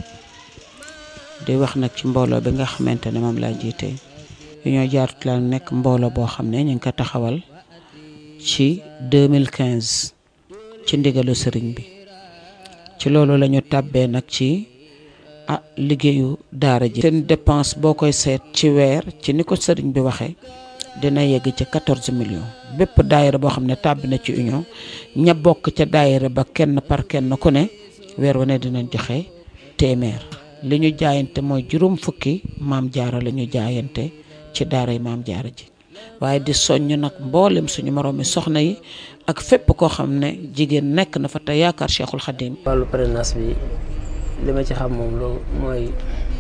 di wax nag ci mbooloo bi nga xamante ne moom laa jiite Union Jaaratu la nekk mbooloo boo xam ne ñu ngi ko taxawal ci deux mille quinze ci ndigalu sëriñ bi ci loolu la ñu tàbbee nag ci ah liggéeyu daara ji. seen dépense boo koy seet ci weer ci ni ko sëriñ bi waxee dina yegg ci quatorze millions bépp daayira boo xam ne tàbbi na ci union ña bokk ca daayira ba kenn par kenn ku ne weer wu ne dinañ joxe téeméer. li ñu jaayante mooy juróom fukki maam jaara la ñu jaayante ci daaray maam jaara ji waaye di soññ nag mboolem suñu moroomi soxna yi ak fépp koo xam ne jigéen nekk na fa te yaakaar Cheikhul Khadim. wàllu parrainage bi li ma ci xam moom lu mooy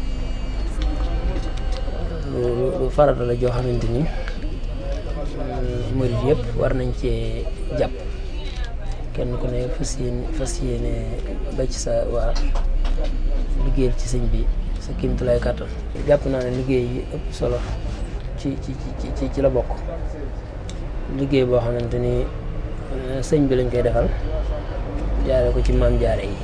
lu farata la joo xamante ni murid yëpp war nañ cee jàpp kenn ku ne fas yéene fas yéene ba ci sa waa liggéeyal ci sëñ bi sa kéemtulaay kàttan. jàpp naa ne liggéey yi ëpp solo ci ci ci ci la bokk liggéey boo xamante ni sëñ bi lañ koy defal jaare ko ci maam jaare yi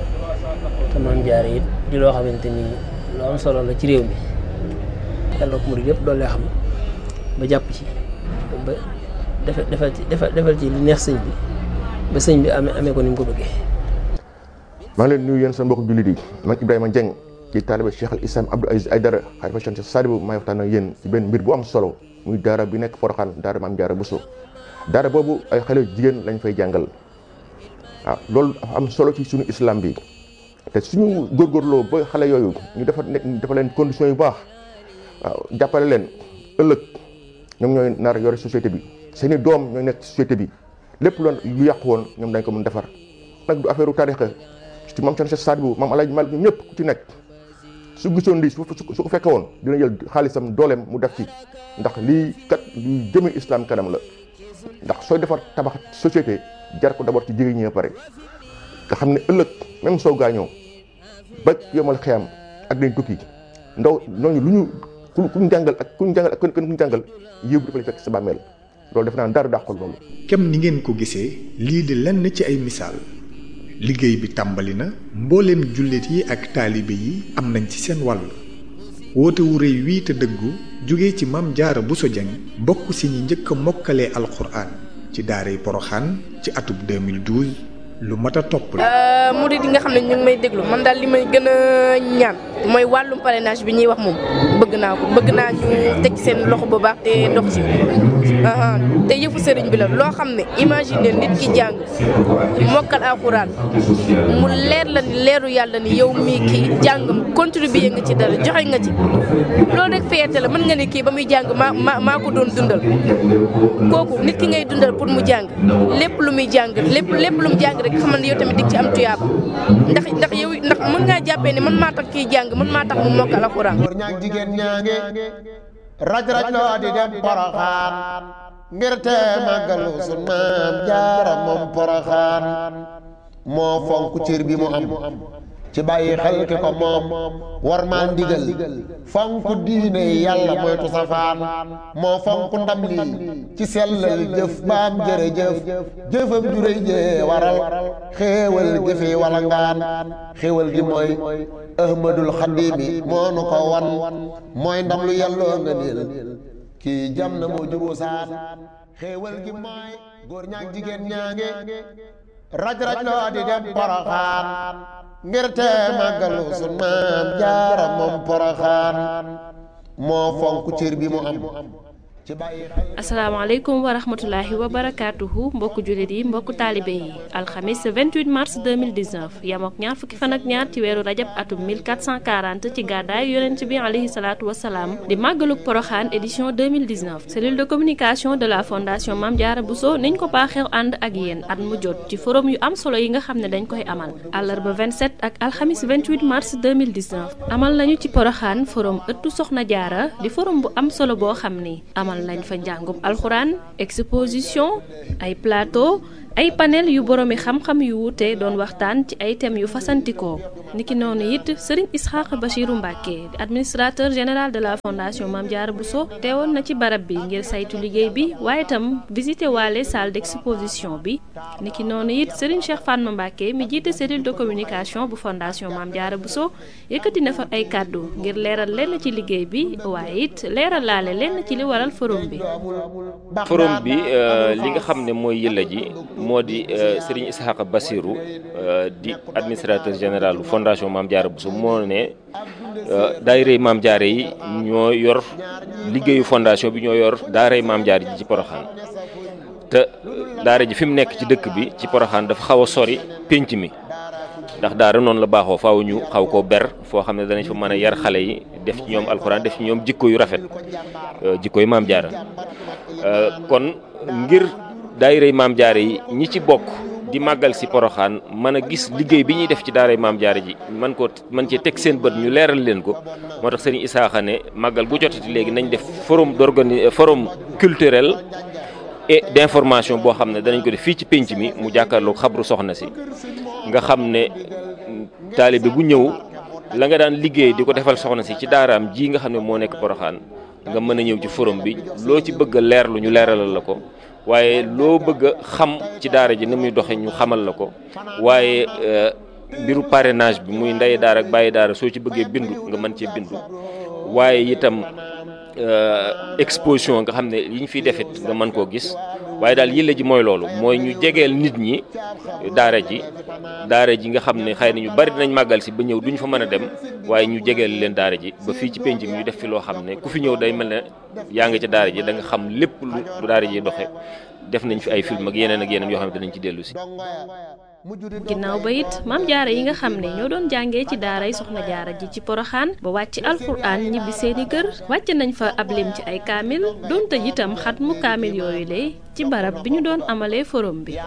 te maam jaare yi di loo xamante ni lu am solo la ci réew mi yàlla ko murid yëpp doole xam ba jàpp ci ba defal defal ci defal ci li neex sëñ bi ba sëñ bi amee amee ko ni mu ko bëggee. maa ngi leen nuyu yéen seen mbokk jullit yi man Ibrahima Dieng ci taalibe Cheikh al Islam Abdou Aziz Aïdara xalifa Cheikh Sadibou maay waxtaan ak yéen ci benn mbir bu am solo muy daara bi nekk Porokhane daara Maam Jaara Bousso daara boobu ay xale jigéen lañ fay jàngal waaw loolu dafa am solo ci suñu islam bi te suñu góorgóorloo ba xale yooyu ñu dafa nekk dafa leen conditions yu baax waaw jàppale leen ëllëg ñoom ñooy nar yore société bi seeni doom ñooy nekk société bi lépp loon lu yàqu woon ñoom dañ ko mën defar nag du affaire u tarixa ci maam Cheikh Sadibou maam Alaaji Malik ñëpp ku ci nekk su gisoon lii su su ko fekke woon dina jël xaalisam dooleem mu def ci ndax lii kat luy jëme islam kanam la ndax sooy defar tabax société jar ko d'abord ci jigéen ñi ba pare nga xam ne ëllëg même soo gaañoo ba yomal xiyam ak dañ tukki ndaw ñooñu lu ñu ku ku ñu jàngal ak ku ñu jàngal ak ku ñu jàngal yéebu dafa lay fekk sa bàmmeel loolu def naa dara dàqul loolu. kem ni ngeen ko gisee lii di lenn ci ay misaal liggéey bi tàmbali na mbooleem jullit yi ak taalibe yi am nañ ci seen wàll woote wu rëy wii te dëggu jóge ci Maam Jaara Bousso Dieng bokk si ñi njëkk a mokkalee alxuraan ci daaray Porokhane ci atub deux mille douze lu mat a topp la. murid yi nga xam ne ñu ngi may déglu man daal li may gën a ñaan mooy wàllum parrainage bi ñuy wax moom bëgg naa ko bëgg naa ñu teg seen loxo bu baax te dox ci te yëfu sëriñ bi la loo xam ne imagine nit ki jàng mokkal alxuraan mu leer la ni leeru yàlla ni yow mii kii jàngam contribuer nga ci dara joxe nga ci loolu rek fierté la mën nga ne kii ba muy jàng maa maa maa ko doon dundal kooku nit ki ngay dundal pour mu jàng lépp lu muy jàng lépp lépp lu mu jàng rek xamal ne yow tamit dig ci am tuyaaba ndax ndax yow ndax mën ngaa jàppee ne man maa tax kii jàng man maa tax mu mokkal alxuraan. jigéen ñaange raj raj loo di dem Porokhane ngir te màggalu sun maam jaara moom Porokhane moo fonk cër bi mu am ci bàyyi xel ki ko moom war maa ndigal fonk diine yàlla moytu safaan moo fonk ndam lii ci sellal jëf baam jërëjëf jëfam juréy jee waral xéewal gi fi wala ngaan xéewal gi mooy ahmadul xadimi moo nu ko wan mooy ndam lu yàlloo nga niil kii jam na moo juboo saan xéewal gi mooy góor ñaak jigéen ñaange raj raj loo di dem Porokhane ngir te màggalu sun maam jaara moom Porokhane moo fonk cër bi mu am asalaamaaleykum wa rahmatulahi wa barakaatuhu mbokku jullit yi mbokku taalibe yi alxamis vingt-huit mars deux mille dix-neuf yamook ñaar fukki fan ak ñaar ci weeru rajab atum mille quatre cent quarante ci gàddaay yonent bi alayhi salaatu wasalaam di màggaluk Porokhane édition deux mille dix-neuf cellule de communication de la fondation Mame Diarra Bousso niñ ko baaxew ànd ak yéen at mu jot ci forum yu am solo yi nga xam ne dañ koy amal àllarba vingt-sept ak alxamis vingt-huit mars deux mille dix-neuf amal nañu ci Porokhane forum ëttu Soxna Jaara di forum bu am solo boo xam ni amal lañ fa njàngum alxuraan exposition ay plateau ay panel yu boroomi xam-xam yu wuute doon waxtaan ci ay thèmes yu fasantikoo niki noonu it Serigne Isxaaq Bachiru Mbàkke administrateur général de la fondation Mame Diarra Bousso teewoon na ci barab bi ngir saytu liggéey bi waaye itam visité waale salle d'exposition bi niki noonu it Serigne Cheikh Fatma Mbàkke mi jiite cellule de communication bu fondation Mame Diarra Bousso yëkkati na fa ay kàddu ngir leeral lenn ci liggéey bi waaye it leeral laale lenn ci li waral forum bi. forum bi li nga xam ne mooy yëlla ji moo di Serigne Ishaqa Bassirou di administrateur général fondation Mame Diarra Bousso moo ne daayira Mame Diarra yi ñoo yor liggéeyu fondation bi ñoo yor daaray Mame Diarra ji ci Porokhane te daara ji fi mu nekk ci dëkk bi ci Porokhane dafa xaw a sori pénc mi ndax daara noonu la baaxoo faaw ñu xaw koo ber foo xam ne danañ fa mën a yar xale yi def ci ñoom alxuraan def ci ñoom jikko yu rafet jikko yu Mame Diarra kon ngir daayira Mame Diarra yi ñi ci bokk di màggal si Porokhane mën a gis liggéey bi ñuy def ci daaray Mame Diarra ji man ko man cee teg seen bët ñu leeral leen ko moo tax Serigne Ishaqa ne màggal bu jotati léegi nañ def forum d'organi forum culturel et d'information boo xam ne danañ ko def fii ci pénc mi mu jàkkaarloog xabru soxna si nga xam ne taalibe bu ñëw la nga daan liggéey di ko defal soxna si ci daaraam ji nga xam ne moo nekk Porokhane nga mën a ñëw ci forum bi loo ci bëgg a leerlu ñu leeralal la ko waaye loo bëgg a xam ci daara ji ni muy doxe ñu xamal la ko waaye mbiru parrainage bi muy ndey daara ak bàyyi daara soo ci bëggee bindu nga mën cee bindu waaye itam exposition nga xam ne yi ñu fiy defit nga mën koo gis waaye daal yëlla ji mooy loolu mooy ñu jegeel nit ñi daara ji daara ji nga xam ne xëy na ñu bari dinañ màggal si ba ñëw duñ fa mën a dem waaye ñu jegeel leen daara ji ba fii ci penc mi ñu def fi loo xam ne ku fi ñëw day mel ne yaa nga ca daara ji da nga xam lépp lu daara ji doxe def nañ fi ay film ak yeneen ak yeneen yoo xam ne danañ ci dellu si. ginnaaw ba it Mame Diarra yi nga xam ne ñoo doon jàngee ci daaray Soxna Diarra ji ci Porokhane ba wàcc alxuraan ñibbi seeni kër wàcc nañ fa ab lim ci ay kaamil doon tëj itam xatmu kaamil yooyu lay ci barab bi ñu doon amalee forum bi.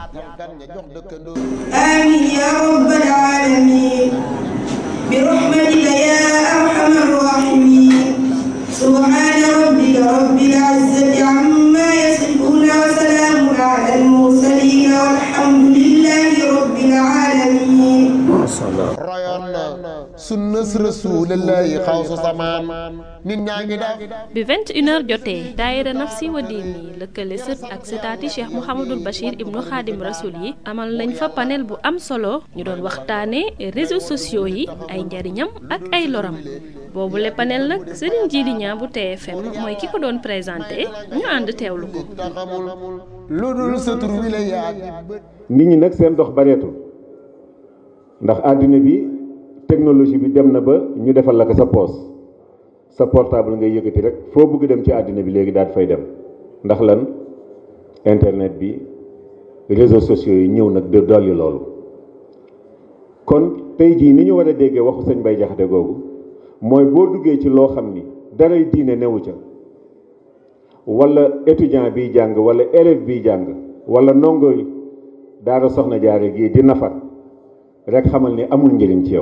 amiin yaa rabbal aalamiin bi rahmatika yaa arhamar raahimiin subhaana rabbika rabbil izzati ammaa yasifuun wa salaamun alal mursaliin walhamdulillaahi rabbil aalamiin. royoon na sunnas rasuulullaahi xawsu samaan nit ñaa ngi def. bi vingt et une heures jotee daayira Nafsi wa Diini lëkkale sët ak sëtaati Cheikh Mouhamadul Bachir ibnu Xaadim Rasul yi amal nañ fa panel bu am solo ñu doon waxtaanee réseaux sociaux yi ay njariñam ak ay loram boobu le panel nag Serigne Djily Niang bu T F M mooy ki ko doon présenté ñu ànd teewlu ko. lu dul sa tur wi la yaa nit ñi nag seen dox bareetul ndax àddina bi technologie bi dem na ba ñu defal la ko sa poos sa portable ngay yëkkati rek foo bëgg dem ci àddina bi léegi daal fay dem ndax lan internet bi réseaux sociaux yi ñëw nag de dolli loolu kon tey jii ni ñu war a déggee waxu sëñ Bay Jaxate googu mooy boo duggee ci loo xam ni daray diine newu ca wala étudiant biy jàng wala élève biy jàng wala ndongo daara Soxna Diarra gii di nafar rek xamal ni amul njëriñ ci yow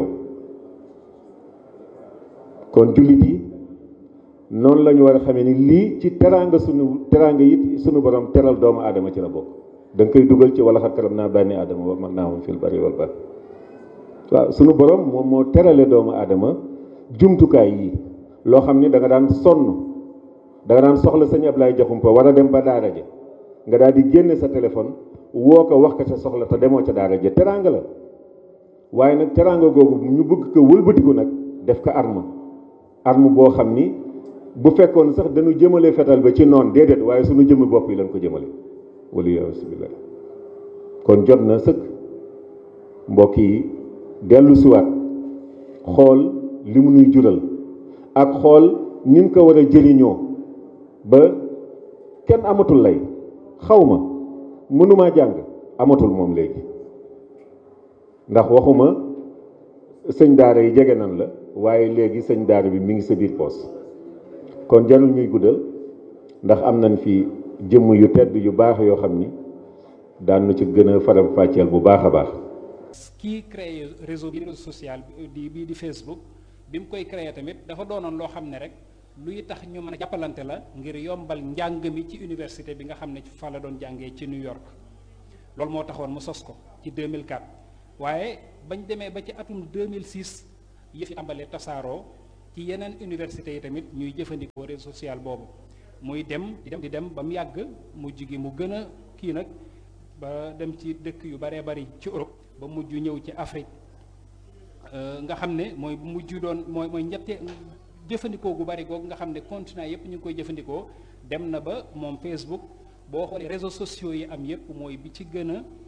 kon jullit yi noonu la ñu war a xamee ni lii ci teraanga sunu teraanga it sunu borom teral doomu aadama ci la bokk da nga koy dugal ci wala xat karam naa bànni aadama wa man naa moom fil bari wal bahr waaw sunu borom moom moo terale doomu aadama jumtukaay yi loo xam ni da nga daan sonn da nga daan soxla sëñ Ablaye Jaxumpa war a dem ba daara ja nga daal di génne sa téléphone woo ko wax ko sa soxla te demoo ca daara ja teraanga la waaye nag teraanga googu ñu bëgg ko wëlbatiku nag def ko arme arme boo xam ni bu fekkoon sax dañu jëmale fetal ba ci noon déedéet waaye suñu jëmmi bopp yi lañ ko jëmale wala yasubillah kon jot na sëkk mbokk yi dellu siwaat xool li mu nuy jural ak xool ni mu ko war a jëriñoo ba kenn amatul lay xaw ma mënumaa jàng amatul moom léegi ndax waxuma sëñ daara yi jege nan la waaye léegi sëñ daara bi mi ngi sa biir poos kon jarul ñuy guddal ndax am nañ fi jëmm yu tedd yu baax yoo xam ni daan na ci gën a faram fàcceel bu baax a baax. kii créé réseau bi réseau social bi bii di Facebook bi mu koy créé tamit dafa doonoon loo xam ne rek luy tax ñu mën a jàppalante la ngir yombal njàng mi ci université bi nga xam ne fa la doon jàngee ci New York loolu moo taxoon mu sos ko ci deux mille quatre waaye bañ demee ba ci atum deux mille six yëf yi tàmbalee tasaaroo ci yeneen université yi tamit ñuy jëfandikoo réseau social boobu muy dem di dem di dem ba mu yàgg mujj gi mu gën a kii nag ba dem ci dëkk yu baree bari ci Europe ba mujj ñëw ci Afrique nga xam ne mooy bu mujj doon mooy mooy ñette jëfandikoo gu bari googu nga xam ne continent yépp ñu ngi koy jëfandikoo dem na ba moom Facebook boo xoolee réseaux sociaux yi am yépp mooy bi ci gën a